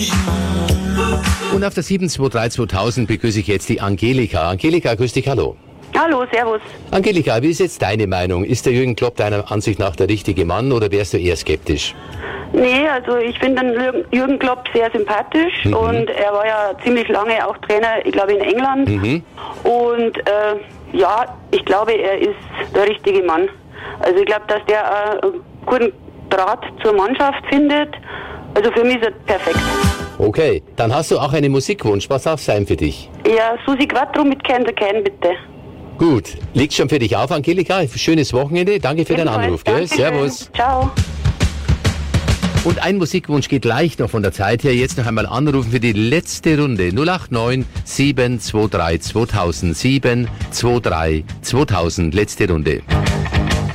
Und auf der 723-2000 begrüße ich jetzt die Angelika. Angelika, grüß dich, hallo. Hallo, servus. Angelika, wie ist jetzt deine Meinung? Ist der Jürgen Klopp deiner Ansicht nach der richtige Mann oder wärst du eher skeptisch? Nee, also ich finde den Jürgen Klopp sehr sympathisch und er war ja ziemlich lange auch Trainer, ich glaube in England. Und ja, ich glaube, er ist der richtige Mann. Also ich glaube, dass der einen guten Draht zur Mannschaft findet. Also für mich ist er perfekt. Okay, dann hast du auch einen Musikwunsch. Was darf sein für dich? Ja, Susi Quattro mit Can the Can, bitte. Gut, liegt schon für dich auf, Angelika. Schönes Wochenende. Danke für deinen Anruf. Gell? Servus. Ciao. Und ein Musikwunsch geht leicht noch von der Zeit her. Jetzt noch einmal anrufen für die letzte Runde. 089 723 2000. 723 2000. Letzte Runde.